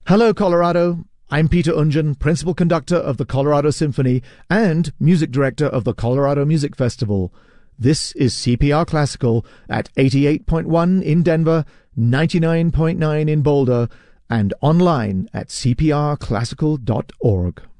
Hello, Colorado. I'm Peter Ungen, Principal Conductor of the Colorado Symphony and Music Director of the Colorado Music Festival. This is CPR Classical at 88.1 in Denver, 99.9 in Boulder, and online at cprclassical.org.